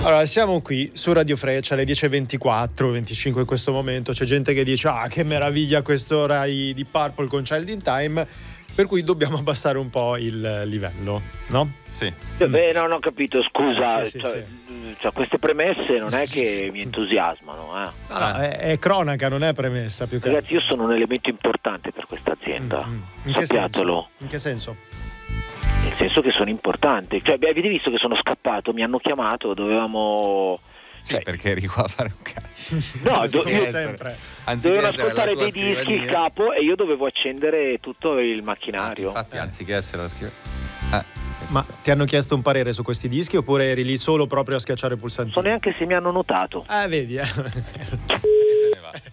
Allora, siamo qui su Radio Freccia alle 10:24, 25 in questo momento. C'è gente che dice: ah, che meraviglia quest'ora di Purple con Child in Time. Per cui dobbiamo abbassare un po' il livello, no? Sì. Non ho capito, scusa. Sì. Cioè, queste premesse non è che mi entusiasmano. No, è cronaca, non è premessa più che. Ragazzi, io sono un elemento importante per questa azienda. Sappiatelo. In che senso? Nel senso che sono importante. Cioè, avete visto che sono scappato, mi hanno chiamato, dovevamo... Sì, perché eri qua a fare un cazzo. No, sempre. Dovevano ascoltare dei dischi il capo e io dovevo accendere tutto il macchinario. Infatti, anziché essere la scrivania. Ma ti hanno chiesto un parere su questi dischi oppure eri lì solo proprio a schiacciare pulsantini? Non so neanche se mi hanno notato. Vedi, E se ne va.